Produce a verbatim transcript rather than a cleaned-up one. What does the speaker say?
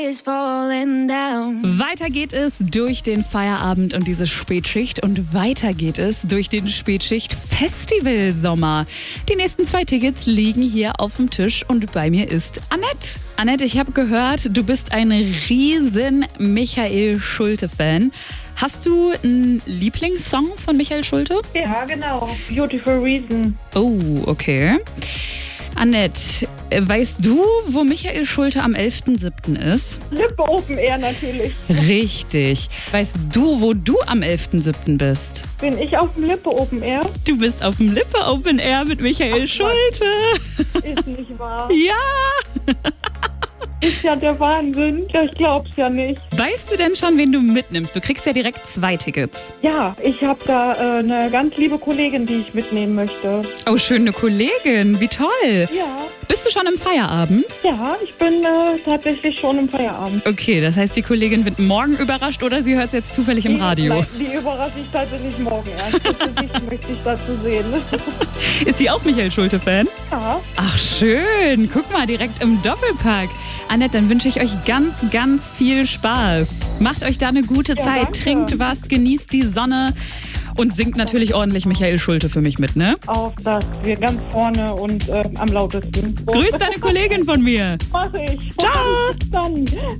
Weiter geht es durch den Feierabend und diese Spätschicht und weiter geht es durch den Spätschicht-Festival-Sommer. Die nächsten zwei Tickets liegen hier auf dem Tisch und bei mir ist Annette. Annette, ich habe gehört, du bist ein riesen Michael Schulte-Fan. Hast du einen Lieblingssong von Michael Schulte? Ja, genau. Beautiful Reason. Oh, okay. Annette, weißt du, wo Michael Schulte am elften siebten ist? Lippe Open Air natürlich. Richtig. Weißt du, wo du am elften siebten bist? Bin ich auf dem Lippe Open Air? Du bist auf dem Lippe Open Air mit Michael Ach, Schulte. Ist nicht wahr. Ja. Ist ja der Wahnsinn. Ja, ich glaub's ja nicht. Weißt du denn schon, wen du mitnimmst? Du kriegst ja direkt zwei Tickets. Ja, ich habe da äh, eine ganz liebe Kollegin, die ich mitnehmen möchte. Oh, schöne Kollegin. Wie toll. Ja. Bist du schon im Feierabend? Ja, ich bin äh, tatsächlich schon im Feierabend. Okay, das heißt, die Kollegin wird morgen überrascht oder sie hört es jetzt zufällig im die, Radio? Nein, die überrasche ich tatsächlich morgen erst. Das möchte ich dazu sehen. Ist die auch Michael Schulte-Fan? Ja. Ach, schön. Guck mal, direkt im Doppelpack. Annette, dann wünsche ich euch ganz, ganz viel Spaß. Macht euch da eine gute ja, Zeit, danke. Trinkt was, genießt die Sonne und singt natürlich ordentlich Michael Schulte für mich mit, ne? Auf das wir ganz vorne und äh, am lautesten. Grüß deine Kollegin von mir. Mach ich. Ciao. Bis dann.